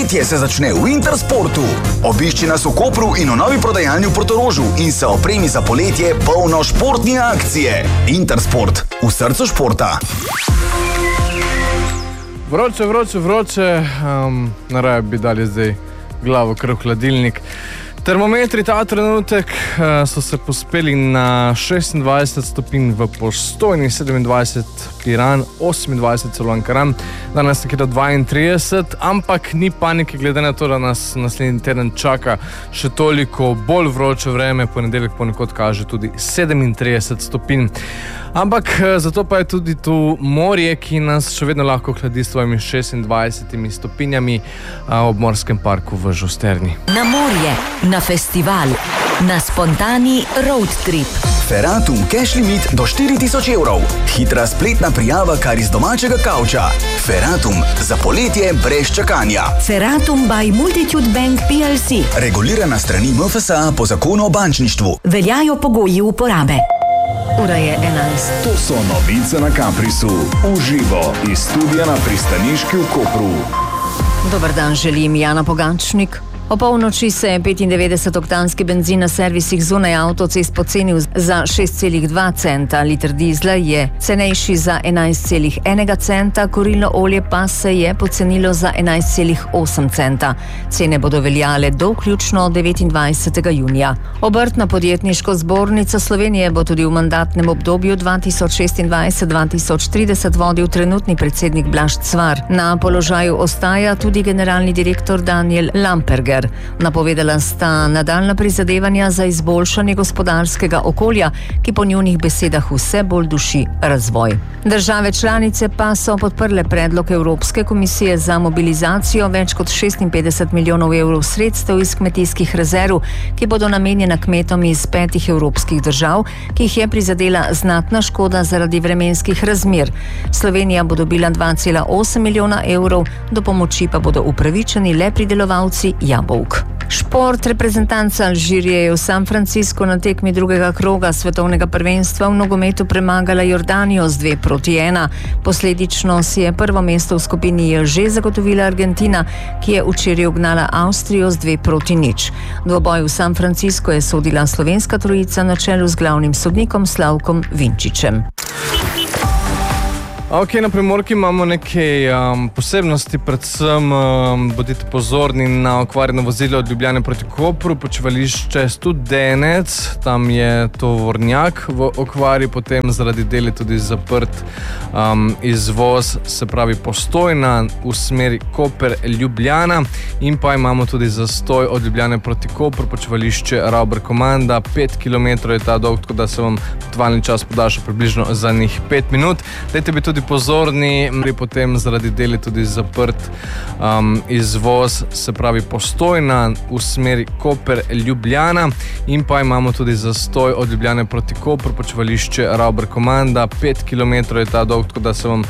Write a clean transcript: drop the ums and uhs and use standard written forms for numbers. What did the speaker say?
Poletje se začne v Intersportu. Obišči nas v Kopru in v novi prodajalni v Portorožu in se opremi za poletje polno športne akcije. Intersport, v srcu športa. Vroče. Naraje bi dali zdaj glavo kar v hladilnik. Termometri ta trenutek so se pospeli na 26 stopinj v Postojni, 27 Piran, 28 celo Ankaran, danes nekje do 32, ampak ni panike glede na to, da nas naslednji teden čaka še toliko bolj vroče vreme, ponedeljek ponekod kaže tudi 37 stopinj. Ampak zato pa je tudi tu morje, ki nas še vedno lahko hladi s svojimi 26 stopinjami ob Morskem parku v Žusterni. Na morje, na festival, na spontani road trip. Ferratum cash limit do 4000 evrov. Hitra spletna prijava kar iz domačega kavča. Ferratum za poletje brez čakanja. Ferratum by Multitude Bank PLC. Regulirana strani MFSA po zakonu o bančništvu. Veljajo pogoji uporabe. Ura je 11. To so novice na Caprisu. Uživo iz studia na Pristaniški v Kopru. Dober dan, želim Jana Pogačnik. O polnoči se je 95-oktanski benzin na servisih zunaj avtocest pocenil za 6,2 centa. Liter dizla je cenejši za 11,1 centa, kurilno olje pa se je pocenilo za 11,8 centa. Cene bodo veljale do vključno 29. junija. Obrtno-podjetniško zbornico Slovenije bo tudi v mandatnem obdobju 2026-2030 vodil trenutni predsednik Blaž Cvar. Na položaju ostaja tudi generalni direktor Daniel Lamperger. Napovedala sta nadaljnja prizadevanja za izboljšanje gospodarskega okolja, ki po njunih besedah vse bolj duši razvoj. Države članice pa so podprle predlog Evropske komisije za mobilizacijo več kot 56 milijonov evrov sredstev iz kmetijskih rezerv, ki bodo namenjena kmetom iz 5 evropskih držav, ki jih je prizadela znatna škoda zaradi vremenskih razmer. Slovenija bo dobila 2,8 milijona evrov, do pomoči pa bodo upravičeni le pridelovalci jabolk. Šport. Reprezentanca Alžirije je v San Franciscu na tekmi drugega kroga svetovnega prvenstva v nogometu premagala Jordanijo z 2-1. Posledično si je prvo mesto v skupini J že zagotovila Argentina, ki je včeraj ugnala Avstrijo z 2-0. Dvoboj v San Franciscu je sodila slovenska trojica na čelu z glavnim sodnikom Slavkom Vinčičem. Ok, na Primorki imamo nekaj posebnosti, predvsem bodite pozorni na okvarjeno vozilo od Ljubljane proti Kopru, počivališče Studenec, tam je tovornjak v okvari, potem zaradi dela tudi zaprt izvoz, se pravi Postojna v smeri Koper-Ljubljana, in pa imamo tudi zastoj od Ljubljane proti Kopru, počivališče Rauber-Komanda, 5 km je ta dolg, tako da se vam potovalni čas podaljša približno za njih 5 minut. Dajte bi tudi pozorni, potem zaradi dela tudi zaprt izvoz, se pravi Postojna v smeri Koper-Ljubljana, in pa imamo tudi zastoj od Ljubljane proti Kopru, počivališče Rauber-Komanda, 5 km je ta dolg, tako da se vam